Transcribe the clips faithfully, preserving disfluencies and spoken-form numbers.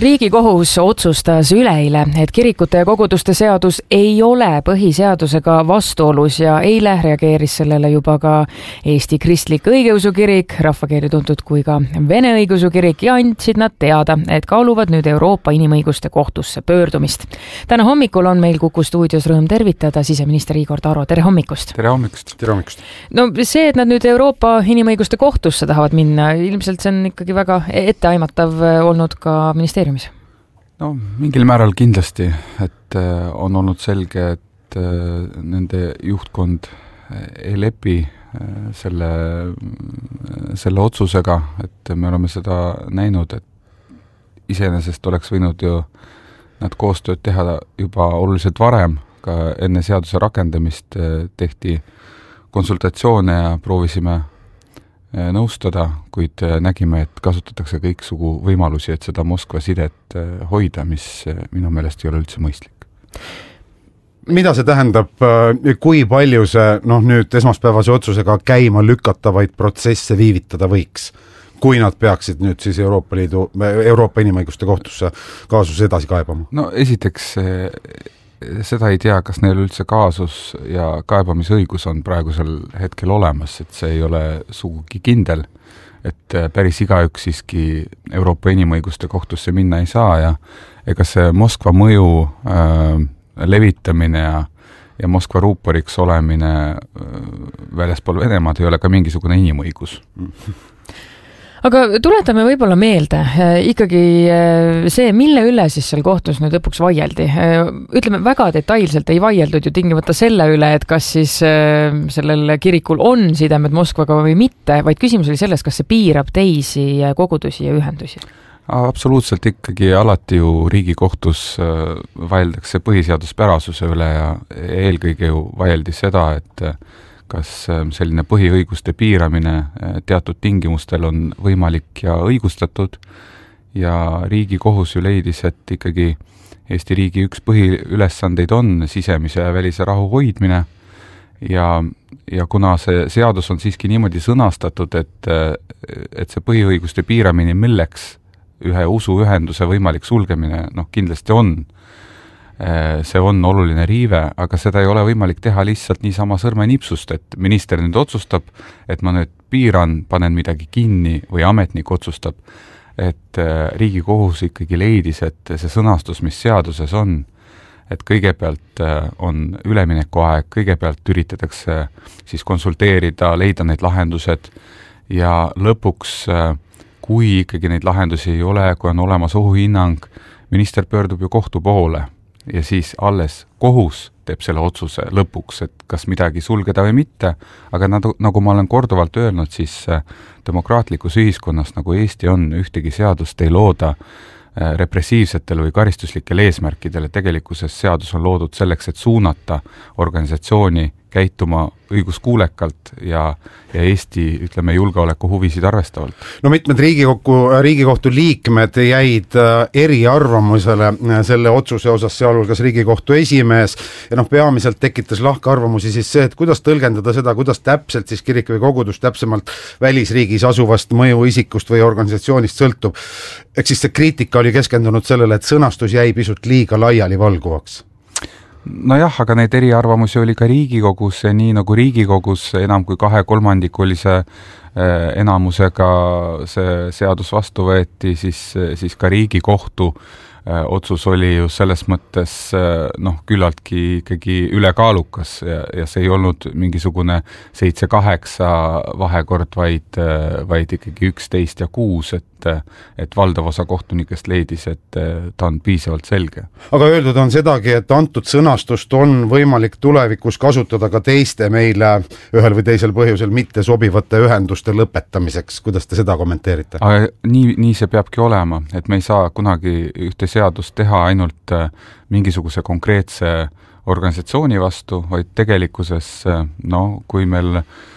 Riigikohus otsustas üleeile, et kirikute ja koguduste seadus ei ole põhiseadusega vastuolus ja eile reageeris sellele juba ka Eesti Kristlik Õigeusu Kirik, rahvakeeli tuntud kui ka Vene Õigeusu Kirik ja andsid nad teada, et kaaluvad nüüd Euroopa Inimõiguste Kohtusse pöördumist. Täna hommikul on meil Kuku stuudios rõõm tervitada siseminister Igor Taro. Tere hommikust! Tere hommikust! Tere hommikust! No see, et nad nüüd Euroopa Inimõiguste Kohtusse tahavad minna, ilmselt see on ikkagi väga etteaimatav olnud ka ministeeriumis. No mingil määral kindlasti, et on olnud selge, et nende juhtkond ei lepi selle, selle otsusega, et me oleme seda näinud, et iseenesest oleks võinud ju nad koostööd teha juba oluliselt varem, ka enne seaduse rakendamist tehti konsultatsioone ja proovisime nõustada, kuid nägime, et kasutatakse kõiksugu võimalusi, et seda Moskva sidet hoida, mis minu meelest ei ole üldse mõistlik. Mida see tähendab, kui palju see noh, nüüd esmaspäevase otsusega käima lükatavaid protsesse viivitada võiks, kui nad peaksid nüüd siis Euroopa Liidu, Euroopa Inimõiguste Kohtusse kaasuse edasi kaebama? No esiteks seda ei tea, kas neil üldse kaasus ja kaebamisõigus on praegusel hetkel olemas, et see ei ole sugugi kindel, et päris igaüks siiski Euroopa Inimõiguste Kohtusse minna ei saa ja ega see Moskva mõju äh, levitamine ja, ja Moskva ruuporiks olemine äh, väljaspool Venemaad ei ole ka mingisugune inimõigus. Aga tuletame võib-olla meelde ikkagi see, mille üle siis seal kohtus nüüd lõpuks vaieldi. Ütleme, väga detailselt ei vaieldud ju tingimata selle üle, et kas siis sellel kirikul on sidemed Moskvaga või mitte, vaid küsimus oli selles, kas see piirab teisi kogudusi ja ühendusi. Absoluutselt ikkagi alati ju Riigikohtus vaieldakse põhiseaduspärasuse üle ja eelkõige ju vaieldi seda, et kas selline põhiõiguste piiramine teatud tingimustel on võimalik ja õigustatud ja Riigikohus ju leidis, et ikkagi Eesti riigi üks põhiülesandeid on sisemise ja välise rahu hoidmine ja, ja kuna see seadus on siiski niimoodi sõnastatud, et, et see põhiõiguste piiramine, milleks ühe usuühenduse võimalik sulgemine noh, kindlasti on, see on oluline riive, aga seda ei ole võimalik teha lihtsalt niisama sõrme nipsust, et minister nüüd otsustab, et ma nüüd piiran, panen midagi kinni või ametnik otsustab, et Riigikohus ikkagi leidis, et see sõnastus, mis seaduses on, et kõigepealt on üleminekuaeg, kõigepealt üritatakse siis konsulteerida, leida neid lahendused ja lõpuks, kui ikkagi neid lahendusi ei ole, kui on olemas ohuhinnang, minister pöördub ju kohtu poole ja siis alles kohus teeb selle otsuse lõpuks, et kas midagi sulgeda või mitte, aga nagu, nagu ma olen korduvalt öelnud, siis demokraatlikus ühiskonnas, nagu Eesti on, ühtegi seadust ei looda repressiivsetel või karistuslikel eesmärkidele, tegelikkuses seadus on loodud selleks, et suunata organisatsiooni käituma õiguskuulekalt ja, ja Eesti, ütleme, julgeoleku huvisid arvestavalt. No mitmed Riigikohtu, Riigikohtu liikmed jäid eriarvamusele selle otsuse osas, sealhulgas Riigikohtu esimees ja noh, peamiselt tekitas lahkarvamusi siis see, et kuidas tõlgendada seda, kuidas täpselt siis kirik või kogudus täpsemalt välisriigis asuvast mõjuisikust või organisatsioonist sõltub. Eks siis see kriitika oli keskendunud sellele, et sõnastus jäi pisut liiga laiali valguvaks. No jah, aga neid eriarvamusi oli ka Riigikogus, nii nagu Riigikogus enam kui kahe kolmandiku oli see enamusega see seadus vastu võeti, siis, siis ka Riigikohtu otsus oli ju selles mõttes noh, küllaltki ikkagi ülekaalukas ja, ja see ei olnud mingisugune seitse kaheksa vahekord, vaid, vaid ikkagi üksteist ja kuus, et, et valdav osa kohtunikest leidis, et ta on piisavalt selge. Aga öeldud on sedagi, et antud sõnastust on võimalik tulevikus kasutada ka teiste meile ühel või teisel põhjusel mitte sobivate ühenduste lõpetamiseks. Kuidas te seda kommenteerite? Aga nii, nii see peabki olema, et me ei saa kunagi ühte seadust teha ainult mingisuguse konkreetse organisatsiooni vastu, vaid tegelikkuses, no, kui meil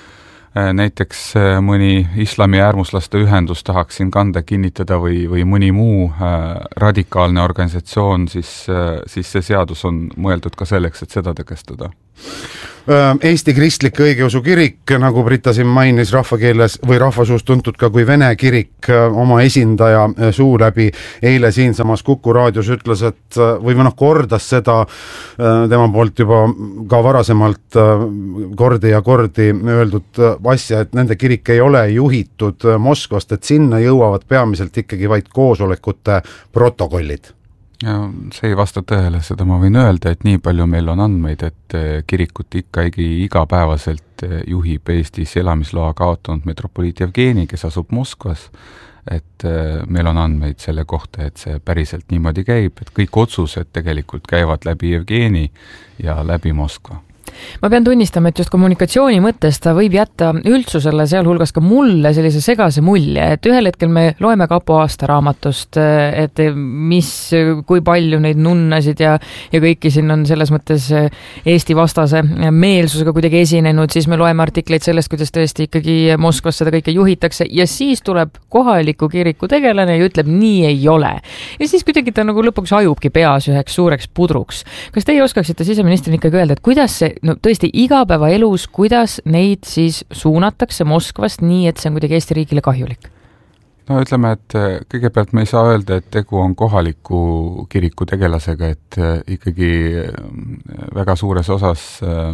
näiteks mõni islami äärmuslaste ühendus tahaks siin kanda kinnitada või, või mõni muu radikaalne organisatsioon, siis, siis see seadus on mõeldud ka selleks, et seda tõkestada. Eesti Kristlik Õigeusu Kirik, nagu Brita siin mainis, rahvakeeles või rahvasuus tuntud ka kui Vene kirik, oma esindaja suu läbi eile siinsamas Kuku raadios ütles, et või noh, kordas seda tema poolt juba ka varasemalt kordi ja kordi öeldud asja, et nende kirik ei ole juhitud Moskvast, et sinna jõuavad peamiselt ikkagi vaid koosolekute protokollid. Ja see ei vasta tõele, seda ma võin öelda, et nii palju meil on andmeid, et kirikut ikkagi igapäevaselt juhib Eestis elamisloa kaotanud metropoliit Jevgeni, kes asub Moskvas, et meil on andmeid selle kohta, et see päriselt niimoodi käib, et kõik otsused tegelikult käivad läbi Jevgeni ja läbi Moskva. Ma pean tunnistama, et just kommunikatsiooni mõttes ta võib jätta üldsusele, sealhulgas ka mulle sellise segase mulje, et ühel hetkel me loeme kapo aastaraamatust, et mis, kui palju neid nunnasid ja, ja kõiki siin on selles mõttes Eesti vastase meelsusega kuidagi esinenud, siis me loeme artikleid sellest, kuidas tõesti ikkagi Moskvas seda kõike juhitakse ja siis tuleb kohaliku kiriku tegelane ja ütleb, nii ei ole. Ja siis kuidagi ta nagu lõpuks ajubki peas üheks suureks pudruks. Kas teie oskaksite siseministrina ikkagi öelda, et kuidas see no tõesti igapäevaelus, kuidas neid siis suunatakse Moskvast nii, et see on kuidagi Eesti riigile kahjulik? No ütleme, et kõigepealt me ei saa öelda, et tegu on kohaliku kiriku tegelasega, et ikkagi väga suures osas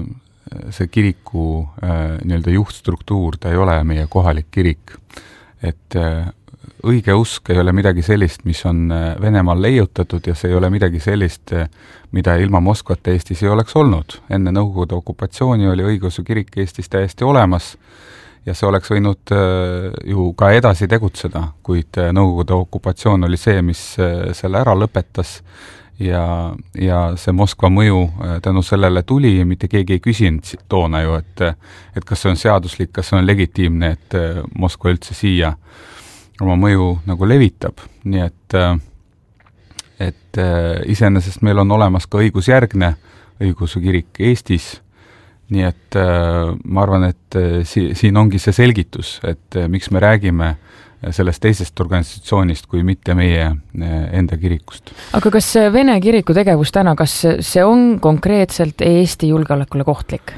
see kiriku nii-öelda juhtstruktuur, ta ei ole meie kohalik kirik. Et õige usk ei ole midagi sellist, mis on Venemaal leiutatud ja see ei ole midagi sellist, mida ilma Moskvata Eestis ei oleks olnud. Enne Nõukogude okupatsiooni oli õigeusu kirik Eestis täiesti olemas ja see oleks võinud ju ka edasi tegutseda, kuid Nõukogude okupatsioon oli see, mis selle ära lõpetas ja, ja see Moskva mõju tänu sellele tuli ja mitte keegi ei küsinud toona ju, et, et kas see on seaduslik, kas see on legitiimne, et Moskva üldse siia oma mõju nagu levitab, nii et, et iseenesest meil on olemas ka õigusjärgne õigeusu kirik Eestis, nii et ma arvan, et si- siin ongi see selgitus, et miks me räägime sellest teisest organisatsioonist kui mitte meie enda kirikust. Aga kas Vene kiriku tegevus täna, kas see on konkreetselt Eesti julgeolekule kohtlik?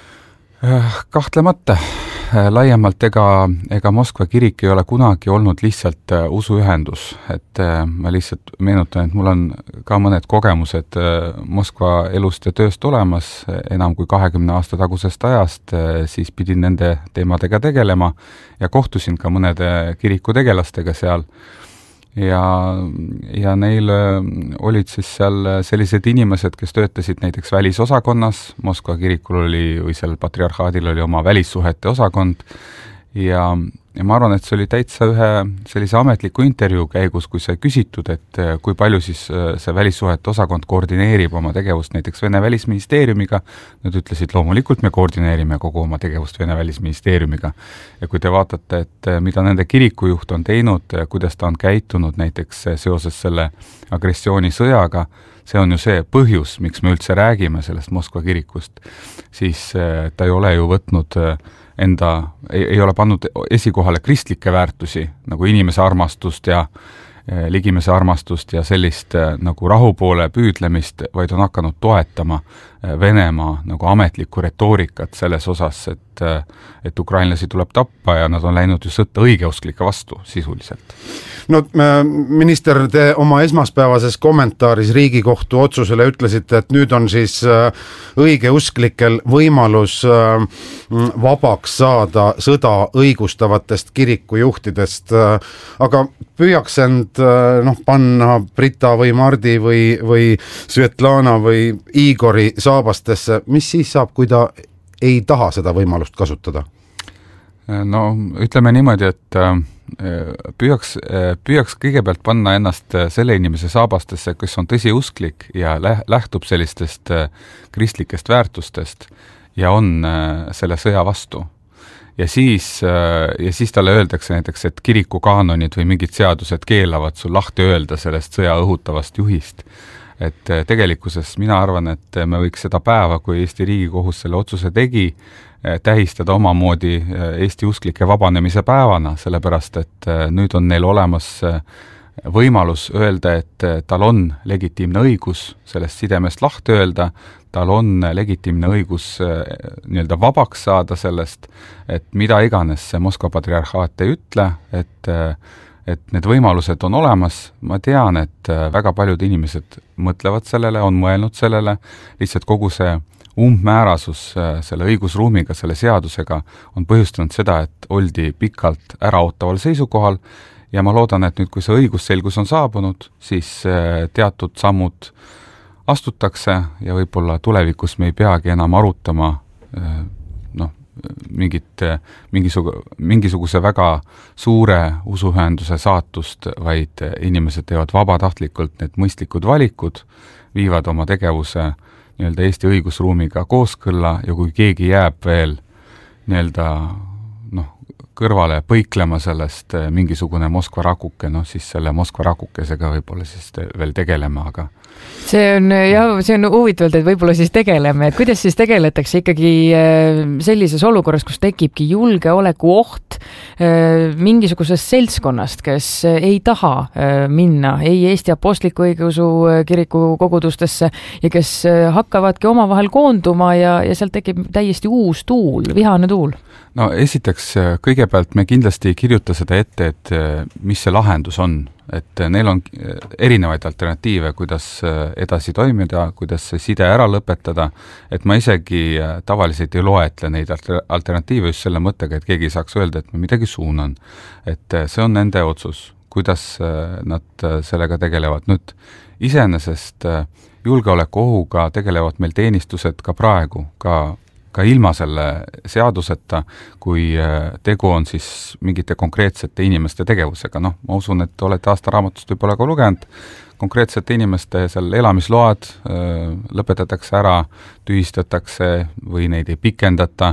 Kahtlemata. Laiemalt ega, ega Moskva kirik ei ole kunagi olnud lihtsalt usuühendus, et ma lihtsalt meenutan, et mul on ka mõned kogemused Moskva elust ja tööst olemas enam kui kahekümne aasta tagusest ajast, siis pidin nende teemadega tegelema ja kohtusin ka mõnede kiriku tegelastega seal. Ja, ja neil olid siis seal sellised inimesed, kes töötasid näiteks välisosakonnas, Moskva kirikul oli või seal patriarhaadil oli oma välissuhete osakond ja, ja ma arvan, et see oli täitsa ühe sellise ametliku intervjuu käigus, kui see küsitud, et kui palju siis see välissuhete osakond koordineerib oma tegevust näiteks Vene välisministeeriumiga, nad ütlesid, loomulikult me koordineerime kogu oma tegevust Vene välisministeeriumiga. Ja kui te vaatate, et mida nende kirikujuht on teinud, kuidas ta on käitunud näiteks seoses selle agressioonisõjaga, see on ju see põhjus, miks me üldse räägime sellest Moskva kirikust, siis ta ei ole ju võtnud enda, ei, ei ole pannud esikohale kristlikke väärtusi, nagu inimese armastust ja ligimese armastust ja sellist nagu rahu poole püüdlemist, vaid on hakanud toetama Venemaa nagu ametlikku retoorikat selles osas, et, et ukrainlasi tuleb tappa ja nad on läinud ju sõtta õigeusklike vastu sisuliselt. No minister, te oma esmaspäevases kommentaaris Riigikohtu otsusele ütlesite, et nüüd on siis õigeusklikel võimalus vabaks saada sõda õigustavatest kirikujuhtidest, aga püüaks end noh, panna Brita või Mardi või, või Svetlana või Igori saabastesse, mis siis saab, kui ta ei taha seda võimalust kasutada? No ütleme niimoodi, et püüaks, püüaks kõigepealt panna ennast selle inimese saabastesse, kes on tõsiusklik ja lähtub sellistest kristlikest väärtustest ja on selle sõja vastu. Ja siis, ja siis talle öeldakse näiteks, et kirikukaanonid või mingid seadused keelavad sul lahti öelda sellest sõja õhutavast juhist. Et tegelikkuses mina arvan, et me võiks seda päeva, kui Eesti Riigikohus selle otsuse tegi, tähistada omamoodi Eesti usklike vabanemise päevana, sellepärast et nüüd on neil olemas võimalus öelda, et tal on legitiimne õigus sellest sidemest lahti öelda, tal on legitiimne õigus nii-öelda vabaks saada sellest, et mida iganes see Moskva patriarhaat ei ütle, et et need võimalused on olemas, ma tean, et väga paljud inimesed mõtlevad sellele, on mõelnud sellele, lihtsalt kogu see umbmäärasus selle õigusruumiga, selle seadusega on põhjustanud seda, et oldi pikalt äraootaval seisukohal ja ma loodan, et nüüd, kui see õigusselgus on saabunud, siis teatud sammud astutakse ja võib-olla tulevikus me ei peagi enam arutama noh, mingit, mingisugu, mingisuguse väga suure usuühenduse saatust, vaid inimesed teevad vabatahtlikult need mõistlikud valikud, viivad oma tegevuse nii-öelda Eesti õigusruumiga kooskõlla ja kui keegi jääb veel nii-öelda noh, kõrvale põiklema sellest mingisugune Moskva rakuke, noh siis selle Moskva rakukesega võib-olla siis veel tegelema, aga see on, jah, see on huvitavalt, et võib-olla siis tegeleme, et kuidas siis tegeletakse ikkagi sellises olukorras, kus tekibki julgeoleku oht mingisugusest seltskonnast, kes ei taha minna ei Eesti Apostliku Õigeusu Kiriku kogudustesse ja kes hakkavadki omavahel koonduma ja, ja sealt tekib täiesti uus tuul, vihane tuul. No esiteks, kõigepealt me kindlasti ei kirjuta seda ette, et mis see lahendus on, et neil on erinevaid alternatiive, kuidas edasi toimida, kuidas see side ära lõpetada, et ma isegi tavaliselt ei loetle neid alternatiive just selle mõttega, et keegi saaks öelda, et ma midagi suunan. Et see on nende otsus, kuidas nad sellega tegelevad. Nüüd iseenesest julgeolekuohuga tegelevad meil teenistused ka praegu, ka ka ilma selle seaduseta, kui tegu on siis mingite konkreetsete inimeste tegevusega. Noh, ma usun, et olete aastaraamatust võib-olla ka lugenud, konkreetsete inimeste seal elamisload lõpetatakse ära, tühistatakse või neid ei pikendata.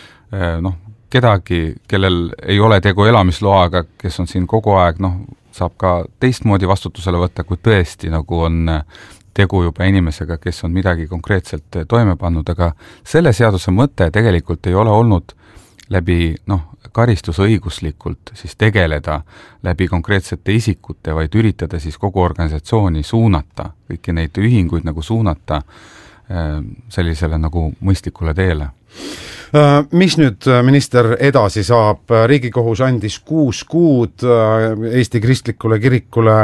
Noh, kedagi, kellel ei ole tegu elamisloaga, kes on siin kogu aeg, noh, saab ka teistmoodi vastutusele võtta, kui tõesti nagu on tegu juba inimesega, kes on midagi konkreetselt toime pannud, aga selle seaduse mõte tegelikult ei ole olnud läbi noh, karistusõiguslikult siis tegeleda läbi konkreetsete isikute, vaid üritada siis kogu organisatsiooni suunata, kõiki neid ühinguid nagu suunata sellisele nagu mõistlikule teele. Mis nüüd, minister, edasi saab? Riigikohus andis kuus kuud Eesti Kristlikule Kirikule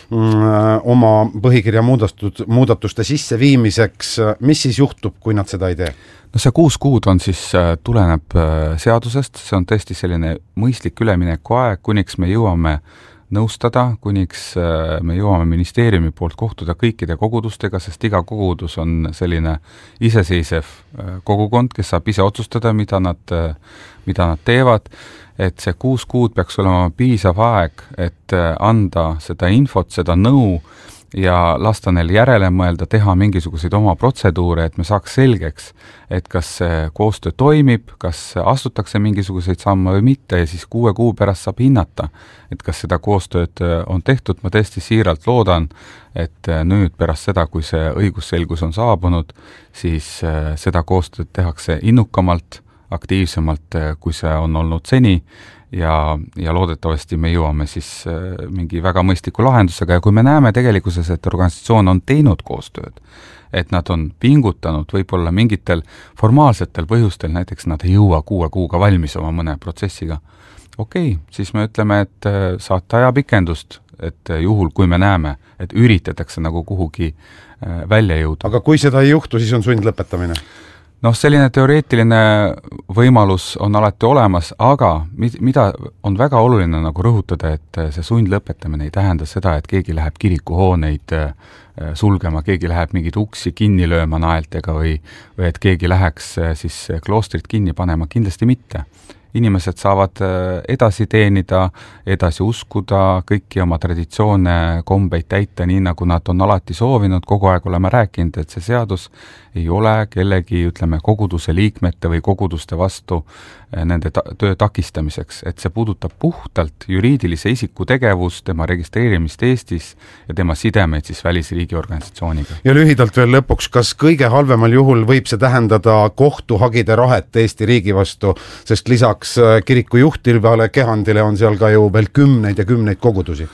oma põhikirja muudatuste sisseviimiseks. Mis siis juhtub, kui nad seda ei tee? No see kuus kuud on siis, tuleneb seadusest, see on tõesti selline mõistlik ülemineku aeg, kuniks me jõuame nõustada, kuniks me jõuame ministeeriumi poolt kohtuda kõikide kogudustega, sest iga kogudus on selline iseseisev kogukond, kes saab ise otsustada, mida nad, mida nad teevad, et see kuus kuud peaks olema piisav aeg, et anda seda infot, seda nõu ja lasta neil järele mõelda, teha mingisuguseid oma protseduure, et me saaks selgeks, et kas see koostöö toimib, kas astutakse mingisuguseid samme või mitte ja siis kuue kuu pärast saab hinnata, et kas seda koostööd on tehtud. Ma tõesti siiralt loodan, et nüüd pärast seda, kui see õigusselgus on saabunud, siis seda koostööd tehakse innukamalt, aktiivsemalt, kui see on olnud seni ja, ja loodetavasti me jõuame siis mingi väga mõistliku lahendusega ja kui me näeme tegelikkuses, et organisatsioon on teinud koostööd, et nad on pingutanud võib-olla mingitel formaalsetel põhjustel, näiteks nad ei jõua kuue kuuga valmis oma mõne protsessiga, okei, okay, siis me ütleme, et saate ajapikendust, et juhul, kui me näeme, et üritatakse nagu kuhugi välja jõuda. Aga kui seda ei juhtu, siis on sundlõpetamine? Noh, selline teoreetiline võimalus on alati olemas, aga mida on väga oluline nagu rõhutada, et see sundlõpetamine ei tähenda seda, et keegi läheb kirikuhooneid sulgema, keegi läheb mingid uksi kinni lööma naeltega või, või et keegi läheks siis kloostrit kinni panema, kindlasti mitte. Inimesed saavad edasi teenida, edasi uskuda, kõiki oma traditsioone, kombeid täita nii, nagu nad on alati soovinud, kogu aeg oleme rääkinud, et see seadus ei ole kellegi, ütleme, koguduse liikmete või koguduste vastu nende ta- töö takistamiseks, et see puudutab puhtalt juriidilise isiku tegevust, tema registreerimist Eestis ja tema sidemeid siis välisriigi organisatsiooniga. Ja lühidalt veel lõpuks, kas kõige halvemal juhul võib see tähendada kohtuhagide rahet Eesti riigi vastu, sest lisaks kiriku juhtivale kehandile on seal ka ju veel kümneid ja kümneid kogudusi?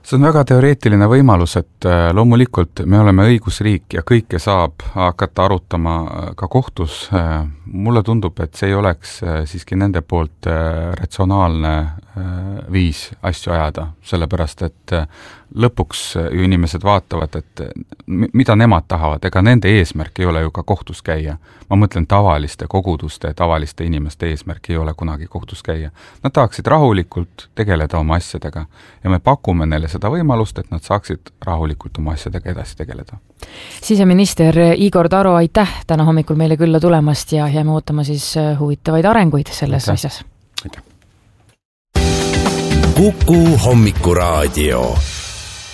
see on väga teoreetiline võimalus, et loomulikult me oleme õigusriik ja kõike saab hakata arutama ka kohtus. Mulle tundub, et see ei oleks siiski nende poolt ratsionaalne viis asju ajada, sellepärast et lõpuks ju inimesed vaatavad, et mida nemad tahavad, ega nende eesmärk ei ole ju ka kohtus käia. Ma mõtlen tavaliste koguduste, tavaliste inimeste eesmärk ei ole kunagi kohtus käia. Nad tahaksid rahulikult tegeleda oma asjadega ja me pakume neile seda võimalust, et nad saaksid rahulikult oma asjadega edasi tegeleda. Siseminister Igor Taro, aitäh täna hommikul meile külla tulemast ja jääme ootama siis huvitavaid arenguid selles aitäh. asjas. Aitäh. Kuku Hommikuraadio.